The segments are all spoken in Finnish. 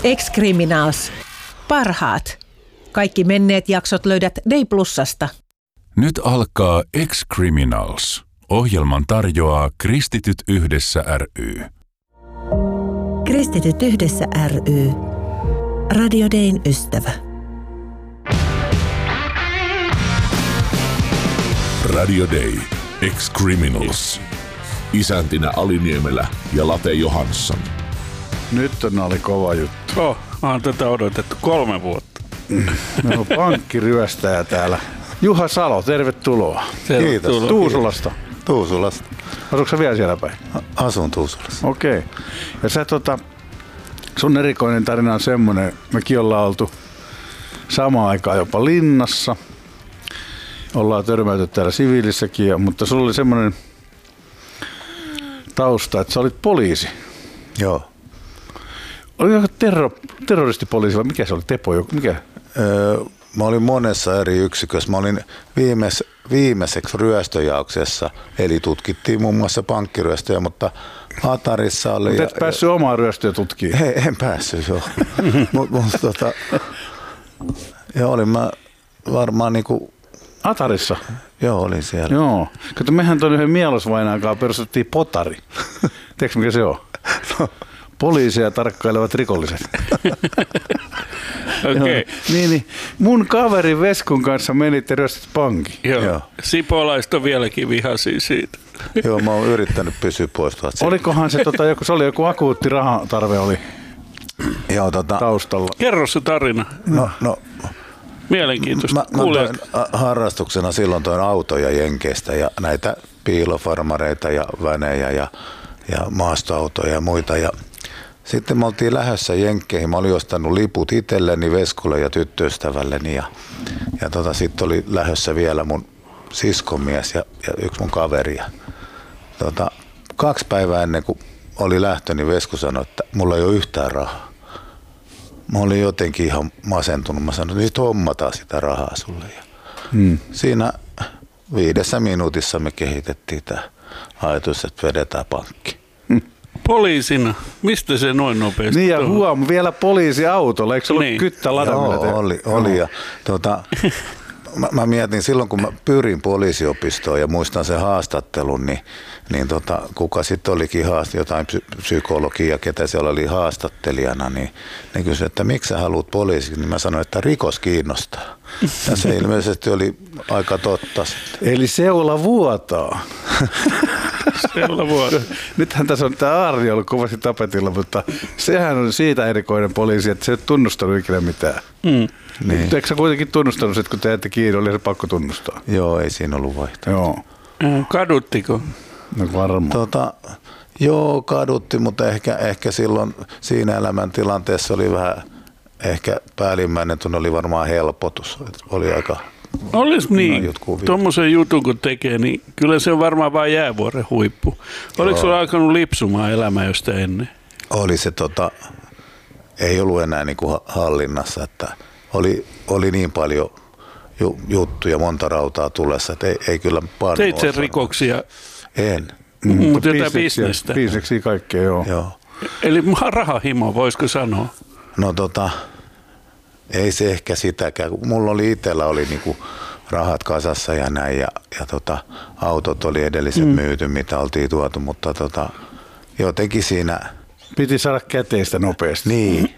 Ex-Criminals. Parhaat. Kaikki menneet jaksot löydät Day Plusasta. Nyt alkaa Ex-Criminals. Ohjelman tarjoaa Kristityt Yhdessä ry. Kristityt Yhdessä ry. Radio Dayn ystävä. Radio Day. Ex-Criminals. Isäntinä Aliniemelä ja Late Johansson. Nyt oli kova juttu. Mä oon tätä odotettu 3 vuotta. No, pankkiryöstäjä täällä. Juha Salo, tervetuloa. Kiitos. Tuusulasta. Tuusulasta. Asuuko sä vielä siellä päin? Asun Tuusulassa. Okei. Ja sä sun erikoinen tarina on semmonen, mekin ollaan oltu samaan aikaan jopa linnassa. Ollaan törmäyty täällä siviilissäkin, mutta sulla oli semmoinen tausta, että sä olit poliisi. Joo. Oli joku terroristipoliisi vai mikä se oli? Tepo? Mikä? Mä olin monessa eri yksikössä. Mä olin viimeiseksi ryöstöjauksessa, eli tutkittiin muun muassa pankkiryöstöjä, mutta Atarissa oli... Mutta et päässyt omaa ryöstöä tutkimaan? En päässyt, joo. Joo, olin mä varmaan niinku... Atarissa? Joo, olin siellä. Joo. Kato, mehän tuon yhden Mielosvainaan perustettiin Potari. Tiedätkö mikä se on? No. Poliisia tarkkailevat rikolliset. Okei. Niin. Mun kaveri Veskun kanssa menitte ryöstit pankin. Joo. Sipolaiset on vieläkin vihaisia siitä. Joo, mä oon yrittänyt pysyä pois tuolta. Olikohan se, se oli joku akuutti rahatarve oli taustalla. Kerro se tarina. No. Mielenkiintoista. Mä toin harrastuksena silloin toin autoja Jenkeistä ja näitä piilofarmareita ja vänejä ja maastoautoja ja muita. Ja sitten me oltiin lähdössä Jenkkeihin. Mä olin ostanut liput itselleni, Veskulle ja tyttöystävälleni. Ja sitten oli lähdössä vielä mun siskomies ja yksi mun kaveri. 2 päivää ennen kuin oli lähtö, niin Vesku sanoi, että mulla ei ole yhtään rahaa. Mä olin jotenkin ihan masentunut. Mä sanoin, että nyt hommataan sitä rahaa sulle. Siinä 5 minuutissa me kehitettiin tämä ajatus, että vedetään pankki. Poliisina? Mistä se noin nopeasti? Niin ja vielä poliisiautolla. Eikö se ollut kyttä ladamilla? Joo, oli. Ja, mä mietin silloin, kun mä pyrin poliisiopistoon ja muistan sen haastattelun, niin kuka sitten olikin jotain psykologia, ketä siellä oli haastattelijana, niin ne kysyi, että miksi sä haluat poliisiksi, niin mä sanoin, että rikos kiinnostaa. Ja se ilmeisesti oli aika totta sitten. Eli seula vuotaa. Seula vuotaa. Nythän tässä on tämä Aarni ollut kovasti tapetilla, mutta sehän on siitä erikoinen poliisi, että se ei tunnustanut ikinä mitään. Niin. Eikö sä kuitenkin tunnustanut, että kun te ette kiinni, oli se pakko tunnustaa? Joo, ei siinä ollut vaihtoehto. Joo. Kaduttiko? No varmaan. Joo, kadutti, mutta ehkä silloin siinä elämäntilanteessa oli vähän, ehkä päällimmäinen tunne oli varmaan helpotus. Oli aika... Olisi niin, tuommoisen jutun kun tekee, niin kyllä se on varmaan vain jäävuoren huippu. Oliko sulla alkanut lipsumaan elämää josta ennen? Oli se ei ollut enää niin kuin hallinnassa, että oli niin paljon juttuja, monta rautaa tulessa, että ei kyllä paljon. Teit sen rikoksia? En. Mutta jotain bisnestä? Bisneksiä kaikkea, joo. Eli rahahimo, voisiko sanoa? No ei se ehkä sitäkään. Mulla oli itsellä niinku rahat kasassa ja näin ja autot oli edelliset myyty, mitä oltiin tuotu, mutta jotenkin siinä... Piti saada käteistä nopeasti. Niin.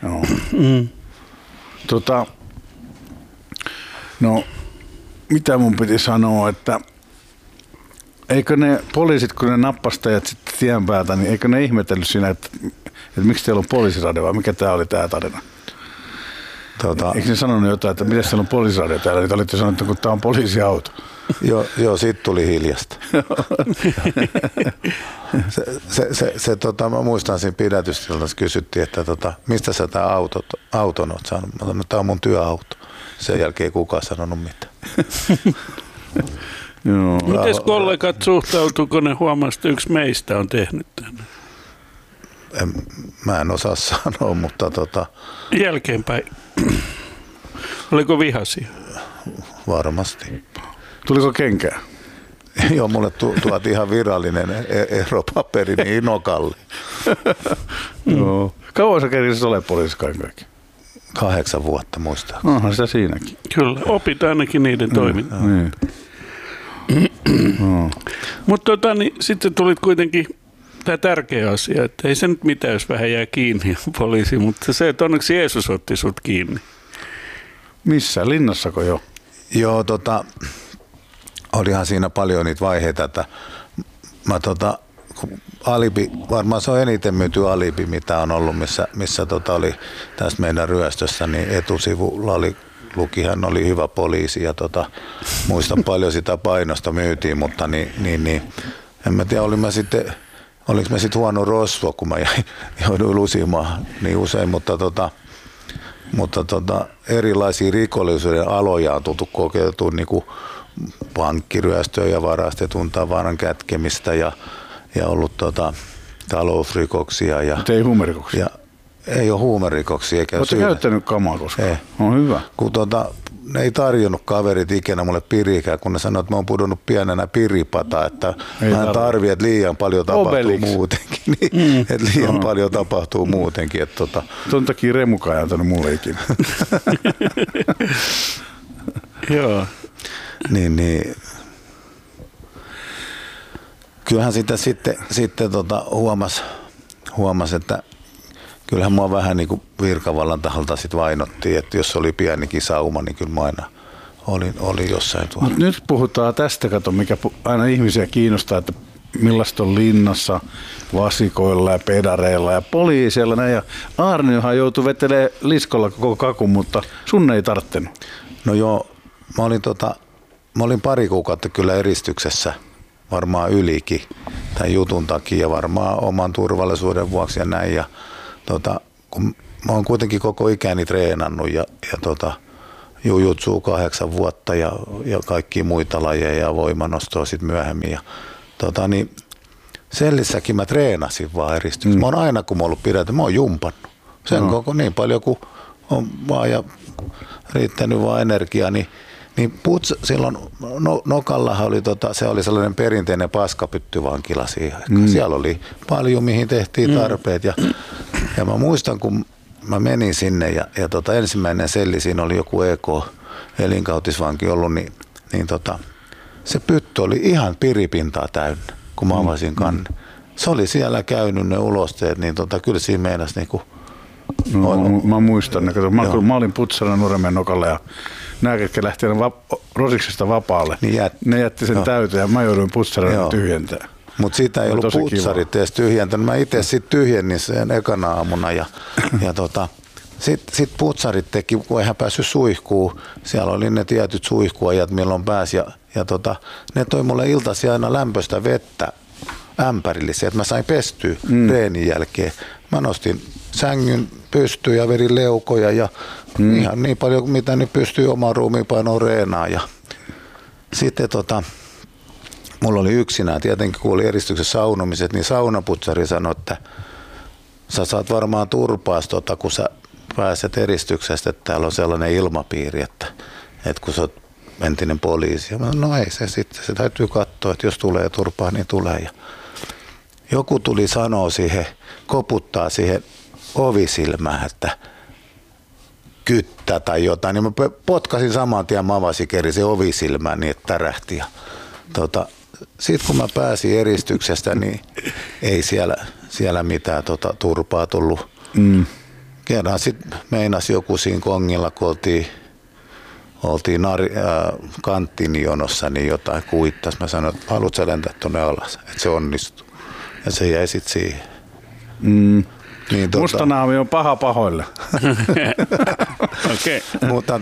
No, mitä mun piti sanoa, että eikö ne poliisit, kun ne nappastajat sitten tien päältä, niin eikö ne ihmetellyt siinä, että miksi teillä on poliisiradio vai mikä tää oli tää tarina? Eikö ne sanonut jotain, että miten siellä on poliisiradio täällä? Niin olitte sanoneet, että kun tää on poliisiauto. Joo, siitä tuli hiljasta. Mä muistan siinä pidätystilassa kysyttiin, että mistä sä tää auton oot saanut? Mä sanoin, että tää on mun työauto. Sen jälkeen ei kukaan sanonut mitään. Mites kollegat suhtautuuko ne huomasi, että yksi meistä on tehnyt tänne? Mä en osaa sanoa, mutta Jälkeenpäin. Oliko vihaisia? Varmasti. Tuliko kenkää? Joo, mulle tuotiin ihan virallinen eropaperi niin Nokalle. Joo. Kauan sä kerkisit ole poliisi kaikki? 8 vuotta muistaa. Onhan sitä siinäkin. Kyllä, opit ainakin niiden toimintaa. Niin. Mutta niin, sitten tulit kuitenkin tämä tärkeä asia, että ei se nyt mitään, jos vähän jää kiinni poliisi, mutta se, että onneksi Jeesus otti sut kiinni. Missä? Linnassako jo? Joo, olihan siinä paljon niitä vaiheita, että mä alibi, varmaan se on eniten myyty alibi, mitä on ollut, missä oli tässä meidän ryöstössä, niin etusivulla lukihan oli hyvä poliisi ja muistan paljon sitä painosta myytiin, mutta niin en mä tiedä, oliko mä sitten huono rosvo, kun mä jouduin lusimaan niin usein, mutta erilaisia rikollisuuden aloja on tultu kokeiltua, niin kuin pankkiryöstöä ja varastetun tavaran kätkemistä ja ollut talousrikoksia. Mutta ei huumerikoksia? Ei ole huumerikoksia. Oletko käyttänyt kamaa koskaan? Ei. On hyvä. Kun ne ei tarjonnut kaverit ikinä mulle pirikään, kun ne sanoivat, että mä oon pudonnut pienenä piripata, että mä en tarvi, että liian paljon tapahtuu muutenkin. Että liian paljon tapahtuu muutenkin. Ton takia Remukaan ei antanut mulle ikinä. Joo. Niin. Kyllähän sitä sitten huomasi, että kyllähän mua vähän niin kuin virkavallan taholta sit vainottiin, että jos oli pienikin sauma, niin kyllä mä aina olin jossain tuolla. Mut nyt puhutaan tästä, kato, mikä aina ihmisiä kiinnostaa, että millaista on linnassa vasikoilla ja pedareilla ja poliiseilla näin. Ja Aarniohan joutui vetelemään liskolla koko kakun, mutta sun ei tarttenut. No joo, mä olin pari kuukautta kyllä eristyksessä, varmaan ylikin tämän jutun takia, varmaan oman turvallisuuden vuoksi ja näin. Ja kun mä oon kuitenkin koko ikäni treenannut ja jujutsua 8 vuotta ja kaikkia muita lajeja ja voimanostoa sitten myöhemmin. Ja, niin sellissäkin mä treenasin vaan eristyksessä. Mä oon aina, kun mä oon ollut pidätä, mä oon jumpannut. Sen koko niin paljon kuin on vaan ja riittänyt vaan energiaa, niin silloin Nokallahan oli, se oli sellainen perinteinen paskapyttyvankila siihen aikaan. Siellä oli paljon, mihin tehtiin tarpeet. Ja mä muistan, kun mä menin sinne ja ensimmäinen selli, siinä oli joku elinkautisvanki ollut, niin se pytty oli ihan piripintaa täynnä, kun mä avasin kannen. Se oli siellä käynyt ne ulosteet, niin kyllä siinä meinasi niinku... Mä muistan, mä olin putsarana Nuoremeen Nokalla ja nämä, ketkä lähti Rosiksesta vapaalle, ne jätti sen täyteen ja mä jouduin putsarana tyhjentämään. Mutta siitä ei ollut putsarit edes tyhjentänyt. Mä itse sitten tyhjennin sen ekana aamuna ja sitten putsarit teki, kun eihän päässyt suihkuun. Siellä oli ne tietyt suihkuajat, milloin pääsi ja ne toi mulle iltaisin aina lämpöistä vettä ämpärillisiä, että mä sain pestyä reenin jälkeen. Mä nostin sängyn pystyyn ja vedin leukoja ja ihan niin paljon, mitä nyt pystyy omaan ruumiinpainoon reenaan. Ja sitten mulla oli yksinään, tietenkin kun oli eristyksessä saunomiset, niin saunaputsari sanoi, että sä saat varmaan turpaas, kun sä pääset eristyksestä, että täällä on sellainen ilmapiiri, että kun sä oot entinen poliisi. No ei se sitten, se täytyy katsoa, että jos tulee turpaa, niin tulee. Ja joku tuli sanoa siihen, koputtaa siihen ovisilmään, että kyttä tai jotain, niin mä potkasin saman tien, mä avasin se ovisilmään niin, että tärähti. Ja sitten kun mä pääsin eristyksestä, niin ei siellä mitään turpaa tullut. Kerran sitten meinasi joku siinä kongilla, kun oltiin kanttiinjonossa, niin jotain kuittas. Mä sanoin, että haluatko sä lentää tuonne alas, että se onnistuu. Ja se jäi sitten siihen. Niin, Mustanaami on paha pahoille. Okay. Mutta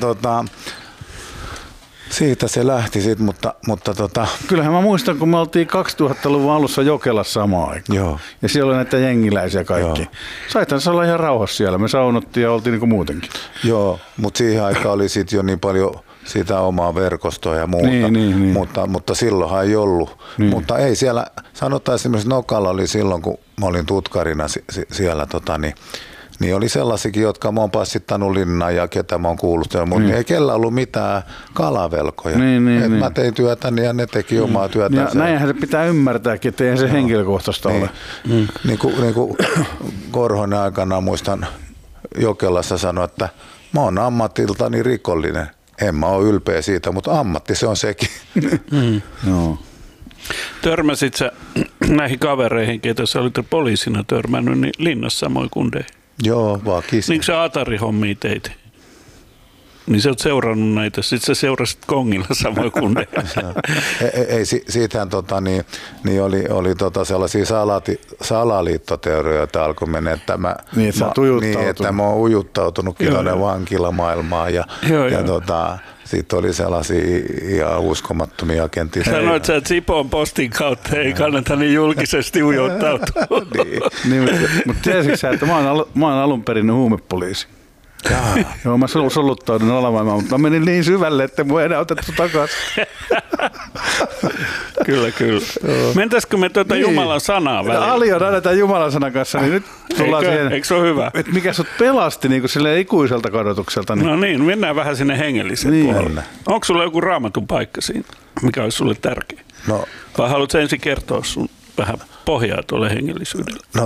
siitä se lähti sitten, mutta Kyllähän mä muistan, kun me oltiin 2000-luvun alussa Jokelassa samaan aikaan. Joo. Ja siellä oli näitä jengiläisiä kaikki. Saithan se olla ihan rauhassa siellä. Me saunottiin ja oltiin niin kuin muutenkin. Joo, mutta siihen aikaan oli sitten jo niin paljon sitä omaa verkostoa ja muuta. Niin. Mutta silloinhan ei ollut. Niin. Mutta ei siellä, sanotaan esimerkiksi Nokalla oli silloin, kun mä olin tutkarina siellä, niin oli sellaisikin, jotka mä oon passittanut linnaan ja ketä mä oon kuullut, mutta ei kellä ollut mitään kalavelkoja. Niin. Mä tein työtäni ja ne teki omaa työtään. Ja näinhän se pitää ymmärtääkin, että eihän se henkilökohtaista ole. Niin kuin Korhonen aikanaan muistan Jokelassa sanoi, että mä oon ammatiltani rikollinen. En mä ole ylpeä siitä, mutta ammatti se on sekin. No. Törmäsit sä näihin kavereihin, ketä sä olit poliisina törmännyt, niin linnassa samoin kundeihin? Joo, vaan kisin. Niin sä Atari-hommia teit? Niin sä oot seurannut näitä, sit sä seurasit Kongilla samoin kundeihin. Ei, siitähän niin oli sellaisia salaliittoteorioita alkoi mennä, että mä oon ujuttautunutkin tuonne vankilamaailmaan ja sitten oli sellaisia ihan uskomattomia agentteja. Sanoit sä, että Sipon postin kautta ei kannata niin julkisesti ujuttautua. Mutta tiesitkö sä, että mä oon alun perin huumepoliisi? Joo, mä soluttaudun alavaimaan, mutta mä menin niin syvälle, että mua ei enää otettu takaisin. Kyllä. Mentäisikö me Jumalan sanaa väliin? Ali on aina tämän Jumalan sanan kanssa, niin nyt tullaan siihen. Eikö se ole hyvä? Että mikä sut pelasti niin kuin silleen ikuiselta kadotukselta. Niin. No niin, mennään vähän sinne hengelliseen puolelle. Onko sulla joku raamatun paikka siinä, mikä olisi sulle tärkeä? No. Vai haluatko ensin kertoa sun vähän pohjaa tuolle hengellisyydelle? No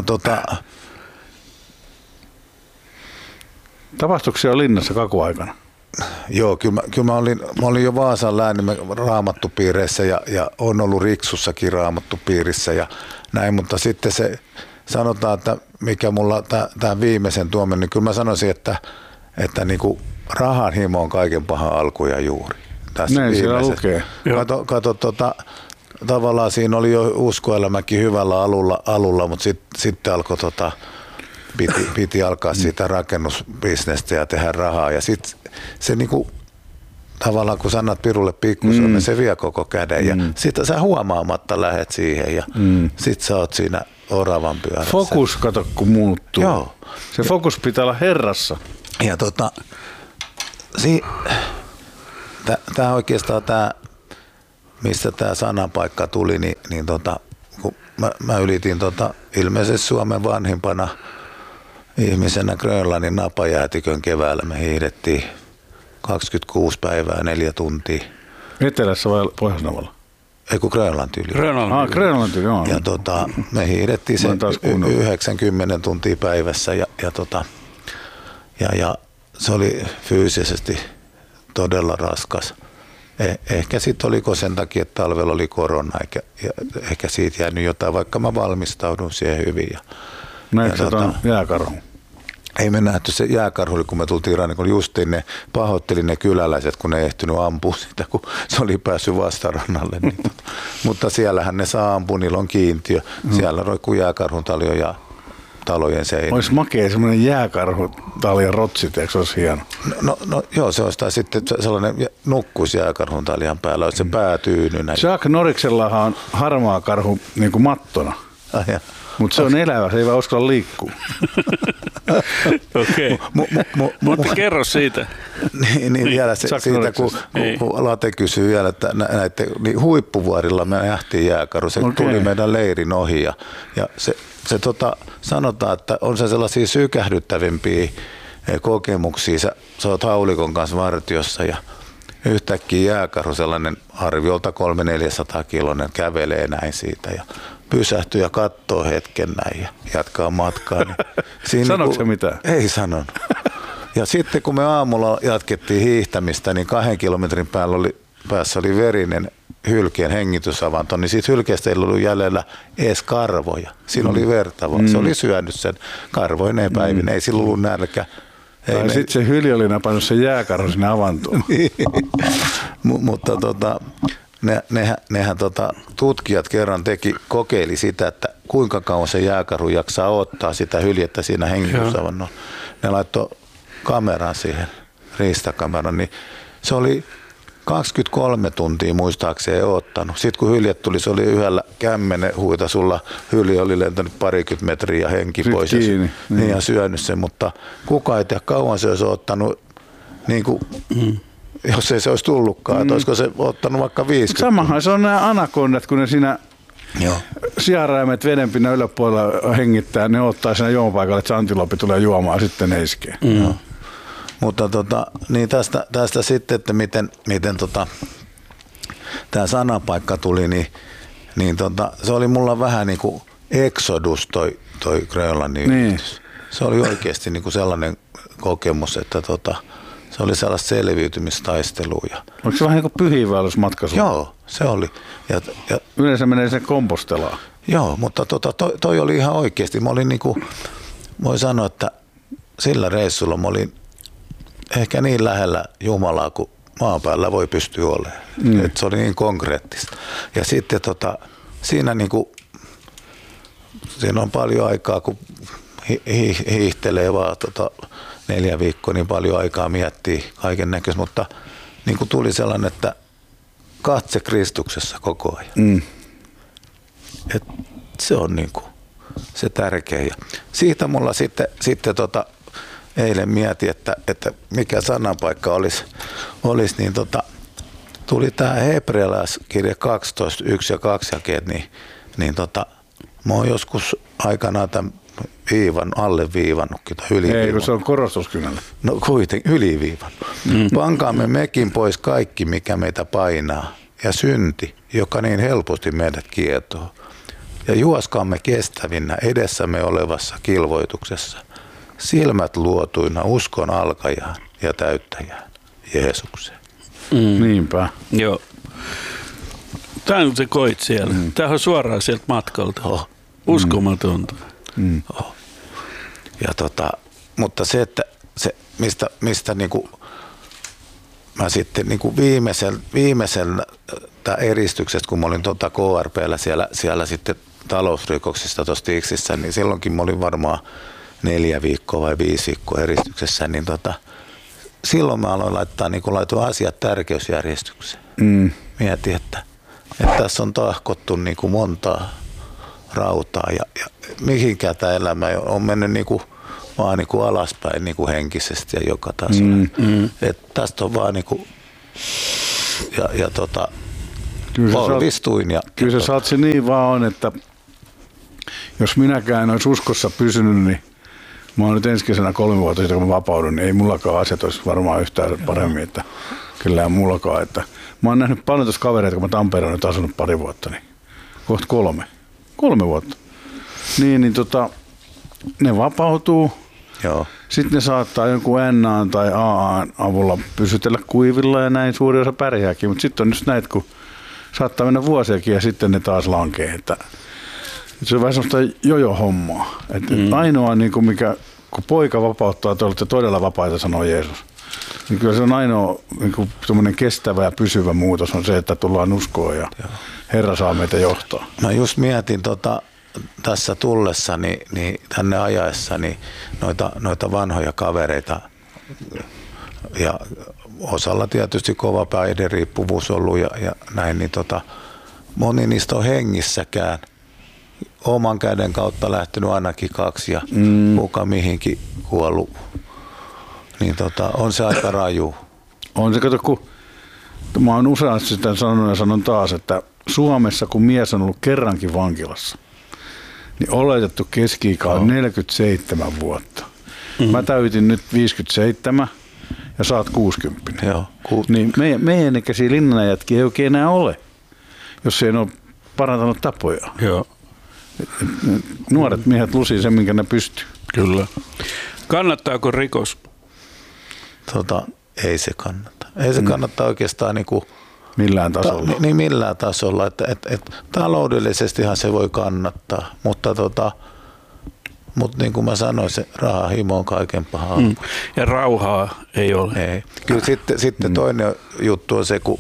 Tapahtuiko siellä linnassa kakuaikana? Joo, kyllä mä olin jo Vaasan läänin raamattupiireissä ja on ollut Riksussakin raamattupiirissä ja näin, mutta sitten se sanotaan, että mikä mulla tämä viimeisen tuomen, niin kyllä mä sanoisin, että niinku rahan himo on kaiken pahan alku ja juuri. Tässä näin siellä lukee. Kato, tavallaan siinä oli jo uskoelämäkin hyvällä alulla mutta sitten alkoi piti alkaa siitä rakennusbisnestä ja tehdä rahaa. Ja sitten se niinku, tavallaan kun sanat pirulle pikkusormen, se vie koko käden. Ja sitten sä huomaamatta lähet siihen ja sitten sä oot siinä oravan pyörässä. Fokus, kato kun muuttuu. Joo. Se fokus pitää olla herrassa. Ja tää oikeastaan mistä tää sanapaikka tuli, niin kun mä ylitin ilmeisesti Suomen vanhimpana ihmisenä Grönlannin napajäätikön keväällä. Me hiihdettiin 26 päivää, 4 tuntia. Etelässä vai Pohjois-Navalla? Ei kun Grönlanti yli. Grönlanti, joo. Ja me hiihdettiin sen 90 tuntia päivässä ja se oli fyysisesti todella raskas. Ehkä sitten oliko sen takia, että talvella oli korona, ehkä siitä jäänyt jotain, vaikka mä valmistaudun siihen hyvin. Näetkö jääkarhu? Ei me nähty se jääkarhu, kun me tultiin rannikolle. Justiin ne pahoitteli ne kyläläiset, kun ne ei ehtinyt ampua sitä, kun se oli päässyt vastarannalle. Mutta siellähän ne saa ampua, niillä on kiintiö. Siellä roikkuu jääkarhun taljo ja talojen seinä. Olisi makea semmoinen jääkarhu talja rotsit, eikö se olisi hieno? No joo, se olisi sitten sellainen nukkuisi jääkarhun taljan päällä, olisi se pää tyynynä. Jacques Noriksellahan on harmaa karhu niin kuin mattona. Mutta se on elävä, se ei vaan uskalla liikkua. Okei. Mutta kerro siitä. Niin vielä siitä, kun Late kysyy vielä, että niin huippuvuorilla me nähtiin jääkarhu. Se tuli meidän leirin ohi ja se sanotaan, että on se sellaisia sykähdyttävimpiä kokemuksia. Sä oot haulikon kanssa vartiossa ja yhtäkkiä jääkarhu, sellainen arviolta 300-400 kiloinen, kävelee näin siitä ja pysähtyy ja katsoo hetken näin ja jatkaa matkaa. Niin sanoiko se mitään? Ei sanonut. Ja sitten kun me aamulla jatkettiin hiihtämistä, niin 2 kilometrin päässä oli verinen hylkeen hengitysavanto, niin siitä hylkeestä ei ollut jäljellä edes karvoja. Siinä oli verta, se oli syönyt sen karvoineen päivin, ei sillä ollut nälkä. Tai sitten se hyli oli napannut sen jääkarhu sinne avantoon. Mutta nehän tutkijat kerran kokeili sitä, että kuinka kauan se jääkarhu jaksaa ottaa sitä hyljettä siinä hengitysavannolla. Ne laittoi kameran siihen, riistakameran, niin se oli 23 tuntia muistaakseni ottanut. Sitten kun hyljet tuli, se oli yhdellä kämmenen huitasulla. Hylje oli lentänyt 20 metriä ja henki pois ja syönyt sen, mutta kukaan ei tiedä kauan se olisi ottanut, niin kuin, jos ei se olisi tullutkaan, että olisiko se ottanut vaikka 50 samahan se on nämä anakondat, kun ne siinä Sianräimet vedenpinnan yläpuolella hengittää, ne ottaa siinä juomapaikalle, että se antilopi tulee juomaan, sitten ne iskee. Mutta niin tästä sitten, että miten tämä sanapaikka tuli, niin se oli mulla vähän niin kuin exodus toi Grönlannin yritys. Se oli oikeasti niin kuin sellainen kokemus, että se oli sellaista selviytymistaistelua. Oliko se vähän niin kuin pyhiinvaellusmatka? Joo, se oli. Ja yleensä menee sen kompostelaan. Joo, mutta toi oli ihan oikeasti. Mä olin niin kuin, voi sanoa, että sillä reissulla mä olin ehkä niin lähellä Jumalaa kuin maan päällä voi pystyä olemaan. Että se oli niin konkreettista. Ja sitten siinä, niin kuin, siinä on paljon aikaa, kun hiihtelee vaan 4 viikkoa, niin paljon aikaa miettii kaiken näköistä, mutta niin kuin tuli sellainen, että katse Kristuksessa koko ajan. Et se on niin kuin se tärkeä. Ja siitä mulla sitten eilen mietin, että mikä sananpaikka olisi niin tuli tämä Hebrealaiskirja 12, 1 ja 2 jakeet, niin mä oon joskus aikanaan tämän alleviivannutkin tai yliviivannut. Ei, kun se on korostuskynällä. No kuitenkin yliviivannut. Pankaamme mekin pois kaikki, mikä meitä painaa, ja synti, joka niin helposti meidät kietoo. Ja juoskaamme kestävinnä edessämme olevassa kilvoituksessa, silmät luotuina uskon alkajaan ja täyttäjään, Jeesukseen. Niinpä. Joo. Tämä on se koit siellä. Tämä on suoraan sieltä matkalta. Uskomatonta. Ja mutta se, että se, mistä niinku mä sitten niinku viimeisen eristyksestä, kun mä olin KRP:llä siellä sitten talousrikoksista tuossa Tiksissä, niin silloinkin mä olin varmaan 4 viikkoa vai 5 viikkoa eristyksessä, niin silloin mä aloin laitoin asiat tärkeysjärjestykseen. Mietin, että tässä on tahkottu niinku montaa rautaa ja mihinkään tämä elämä on mennyt niinku vaan niinku alaspäin niinku henkisesti ja joka tasolla. Että tästä on vaan niinku polvistuin. Kyllä se saat se niin vaan on, että jos minäkään en olisi uskossa pysynyt, niin mä oon nyt ensi kesänä 3 vuotta sitten, kun mä vapaudun, niin ei mullakaan asiat olisi varmaan yhtään paremmin, että kyllä ei mullakaan. Että mä oon nähnyt paljon tuossa kavereita, kun mä Tampereella nyt asunut 2 vuotta, niin kohta 3 vuotta. Niin ne vapautuu. Joo. Sitten ne saattaa jonkun NA:n tai AA:n avulla pysytellä kuivilla ja näin suuri osa pärjääkin, mutta sitten on just näitä, kun saattaa mennä vuosiakin ja sitten ne taas lankee. Että se on vähän semmoista jojo-hommaa. Ainoa, niin kuin mikä, kun poika vapauttaa, te olette todella vapaita, sanoo Jeesus. Niin kyllä se on ainoa niin semmoinen kestävä ja pysyvä muutos on se, että tullaan uskoon ja Herra saa meitä johtaa. Mä just mietin tässä tullessani, niin tänne ajaessani noita vanhoja kavereita ja osalla tietysti kova päihderiippuvuus ollut ja näin, niin moni niistä on hengissäkään. Oman käden kautta lähtenyt ainakin 2 ja kuka mihinkin kuollut. Niin on se aika raju. On se, kato, kun mä oon useasti sitä sanonut ja sanon taas, että Suomessa kun mies on ollut kerrankin vankilassa, niin oletettu keski-ikä on 47 vuotta. Mä täytin nyt 57 ja sä oot 60. Joo. Niin meidän ikäisiä linnanajatkin ei oikein enää ole, jos ei ole parantanut tapoja. Joo. Nuoret miehet lusii sen, minkä ne pystyy. Kyllä. Kannattaako rikos? Ei se kannata. Ei se kannata oikeastaan niinku millään tasolla. Niin millään tasolla. Että taloudellisestihan se voi kannattaa, mutta niin kuin mä sanoin, se rahahimo on kaiken pahaa. Ja rauhaa ei ole. Ei. Kyllä sitten toinen juttu on se, kun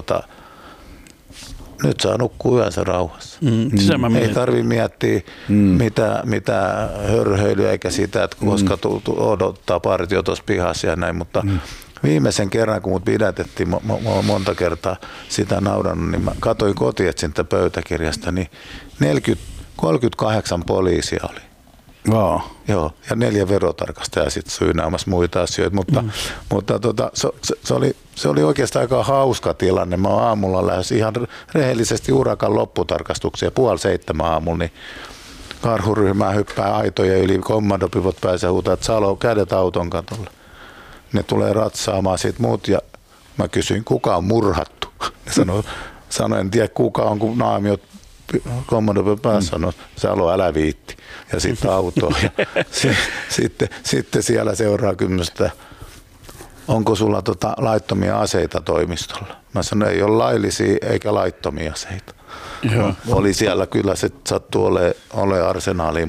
nyt saa nukkua yönsä rauhassa. Ei tarvitse miettiä mitä hörhöilyä eikä sitä, että koska odottaa partio tuossa pihassa ja näin, mutta viimeisen kerran, kun mut pidätettiin, mä monta kertaa sitä naurannut, niin mä katsoin kotietsintä pöytäkirjasta, niin 38 poliisia oli. Wow. Joo, ja 4 verotarkastajaa sitten syynäämässä muita asioita, mutta se oli oikeastaan aika hauska tilanne. Mä oon aamulla lähes ihan rehellisesti urakan lopputarkastuksia 6:30 aamulla, niin karhuryhmää hyppää aitoja yli, kommandopivot pääsee huutaa, että Salo, kädet auton katolle. Ne tulee ratsaamaan siitä muut ja mä kysyin, kuka on murhattu. Ne sanoi, en tiedä kuka on, kun naamiot kommandopivot päässä sanoi, Salo, älä viitti. Ja sitten autoon. Ja sitten siellä seuraa kymmenestä, onko sulla laittomia aseita toimistolla? Mä sanoin, ei ole laillisia eikä laittomia aseita. Joo. Oli siellä kyllä, se sattui ole arsenaaliin,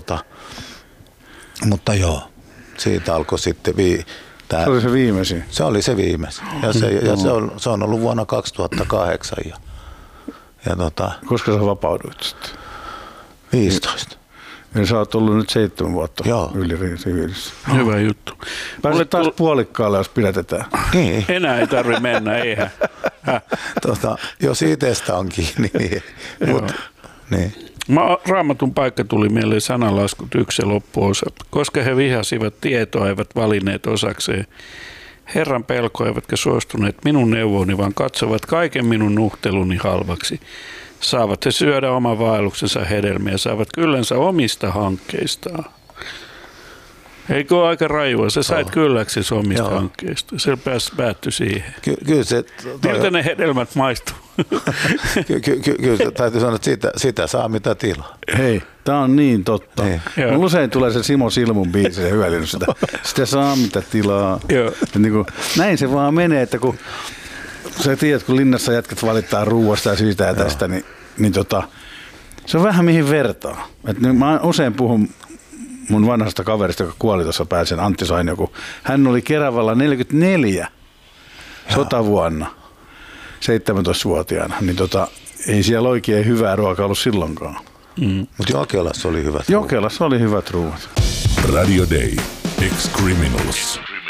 mutta joo, siitä alkoi sitten se oli se viimeisin. Se oli se viimeisin. Ja se on ollut vuonna 2008. Koska sä vapauduit sitten? 15. Ja sä oot ollut nyt 7 vuotta yli siviilissä. Hyvä juttu. Pääset taas puolikkaalle, jos pidätetään. Niin. Enää ei tarvitse mennä, eihän. Jos itsestä on kiinni, niin. Raamatun paikka tuli mieleen sananlaskut 1 loppuosa. Koska he vihasivat tietoa, eivät valinneet osakseen. Herran pelko eivätkä suostuneet minun neuvoni, vaan katsovat kaiken minun nuhteluni halvaksi. Saavat he syödä oman vaelluksensa hedelmiä, saavat kyllänsä omista hankkeistaan. Eikö ole aika rajua? Sä sait kylläksi omista hankkeista. Se päättyi siihen. Kyllä se... Miltä ne hedelmät maistuu? Kyllä täytyy sanoa, että sitä saa mitä tilaa. Hei, tää on niin totta. Mulla usein tulee se Simo Silmun biisi ja hyvälinyt sitä. Sitä saa mitä tilaa. Niin kuin, näin se vaan menee, että kun sä tiedät, kun linnassa jätkät valittaa ruuasta ja siitä ja tästä, niin se on vähän mihin vertaa. Mä usein puhun mun vanhasta kaverista, joka kuoli tuossa pääsen, Antti Sainio, kun hän oli Keravalla 44 sotavuonna, 17-vuotiaana, niin ei siellä oikein hyvää ruokaa ollut silloinkaan. Mutta Jokelassa oli hyvät ruuat. Jokelassa oli hyvät ruuat. Radio Day. Ex-Criminals.